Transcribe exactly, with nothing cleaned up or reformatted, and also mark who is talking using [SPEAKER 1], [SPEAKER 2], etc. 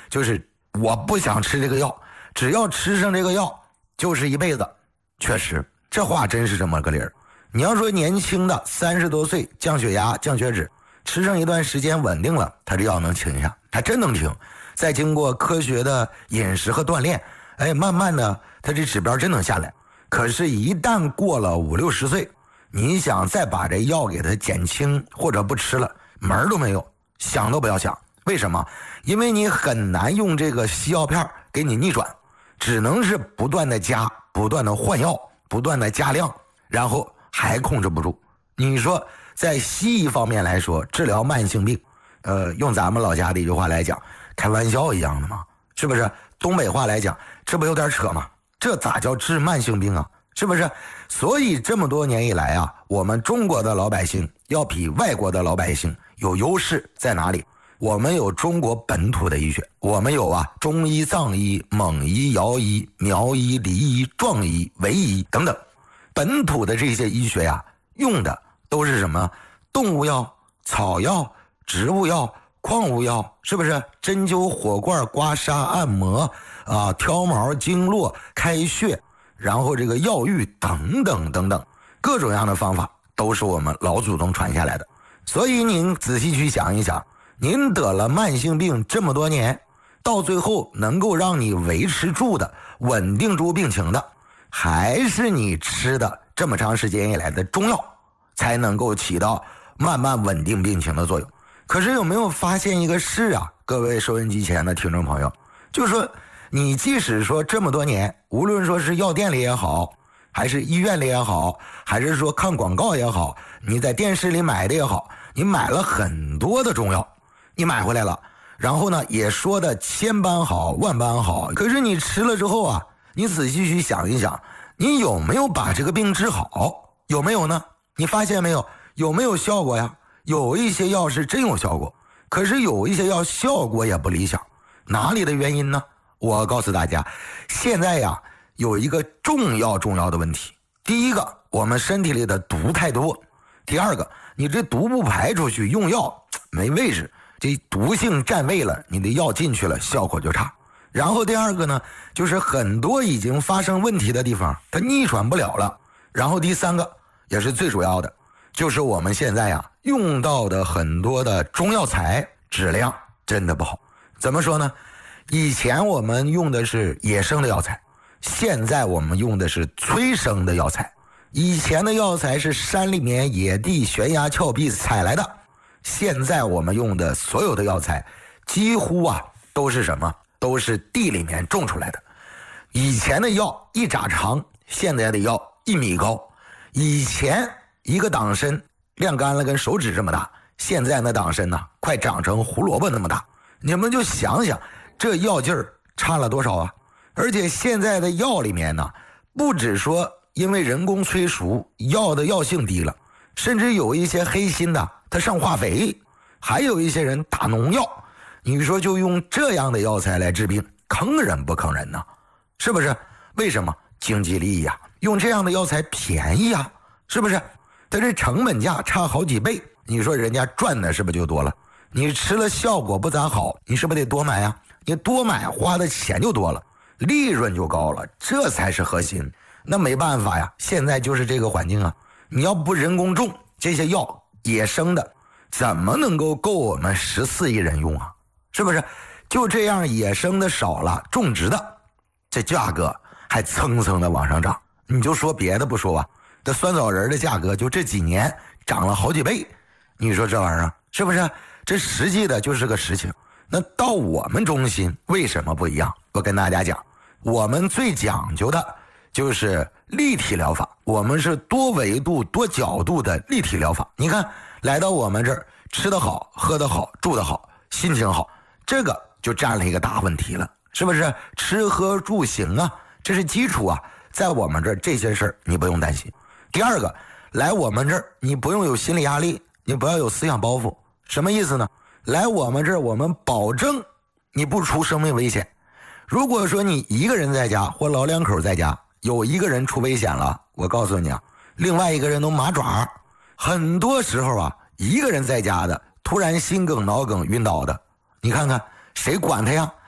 [SPEAKER 1] 就是我不想吃这个药，只要吃上这个药就是一辈子。确实，这话真是这么个理儿。你要说年轻的三十多岁降血压降血脂，吃上一段时间稳定了，他这药能停下，他真能停。再经过科学的饮食和锻炼，哎，慢慢的他这指标真能下来。可是一旦过了五六十岁，你想再把这药给他减轻或者不吃了，门儿都没有，想都不要想。为什么？因为你很难用这个西药片给你逆转，只能是不断的加，不断的换药，不断的加量，然后还控制不住。你说在西医方面来说，治疗慢性病，呃，用咱们老家的一句话来讲，开玩笑一样的嘛，是不是？东北话来讲，这不有点扯吗？这咋叫治慢性病啊？是不是？所以这么多年以来啊，我们中国的老百姓要比外国的老百姓有优势在哪里？我们有中国本土的医学，我们有啊中医、藏医、蒙医、瑶医、苗医、黎医、壮医、维医等等，本土的这些医学呀、啊，用的都是什么？动物药、草药、植物药、矿物药，是不是？针灸、火罐、刮痧、按摩啊，挑毛、经络、开穴，然后这个药浴等等等等，各种各样的方法都是我们老祖宗传下来的。所以您仔细去想一想，您得了慢性病这么多年，到最后能够让你维持住的、稳定住病情的，还是你吃的这么长时间以来的中药，才能够起到慢慢稳定病情的作用。可是有没有发现一个事啊，各位收音机前的听众朋友，就是说你即使说这么多年，无论说是药店里也好，还是医院里也好，还是说看广告也好，你在电视里买的也好，你买了很多的中药，你买回来了，然后呢也说的千般好万般好，可是你吃了之后啊，你仔细去想一想，你有没有把这个病治好？有没有呢？你发现没有？有没有效果呀？有一些药是真有效果，可是有一些药效果也不理想，哪里的原因呢？我告诉大家，现在呀有一个重要重要的问题。第一个，我们身体里的毒太多；第二个，你这毒不排出去，用药没位置，这毒性占位了，你的药进去了，效果就差。然后第二个呢，就是很多已经发生问题的地方，它逆转不了了。然后第三个，也是最主要的，就是我们现在呀用到的很多的中药材质量真的不好。怎么说呢？以前我们用的是野生的药材，现在我们用的是催生的药材。以前的药材是山里面野地悬崖峭壁采来的，现在我们用的所有的药材几乎啊都是什么？都是地里面种出来的。以前的药一拃长，现在的药一米高。以前一个党参晾干了跟手指这么大，现在那党参呢快长成胡萝卜那么大。你们就想想这药劲儿差了多少啊！而且现在的药里面呢，不只说因为人工催熟，药的药性低了，甚至有一些黑心的他上化肥，还有一些人打农药。你说就用这样的药材来治病，坑人不坑人呢？是不是？为什么？经济利益呀、啊，用这样的药材便宜啊，是不是？它这成本价差好几倍，你说人家赚的是不是就多了？你吃了效果不咋好，你是不是得多买呀？你多买花的钱就多了，利润就高了，这才是核心。那没办法呀，现在就是这个环境啊。你要不人工种这些药，野生的，怎么能够够我们十四亿人用啊？是不是？就这样野生的少了，种植的这价格还蹭蹭的往上涨。你就说别的不说吧，这酸枣仁的价格就这几年涨了好几倍。你说这玩意儿是不是？这实际的就是个实情。那到我们中心为什么不一样？我跟大家讲，我们最讲究的就是立体疗法，我们是多维度多角度的立体疗法。你看来到我们这儿，吃得好喝得好住得好心情好，这个就占了一个大问题了，是不是？吃喝住行啊，这是基础啊，在我们这儿这些事儿你不用担心。第二个，来我们这儿你不用有心理压力，你不要有思想包袱。什么意思呢？来我们这儿我们保证你不出生命危险。如果说你一个人在家或老两口在家，有一个人出危险了，我告诉你啊，另外一个人都麻爪。很多时候啊，一个人在家的突然心梗脑梗晕倒的，你看看谁管他呀？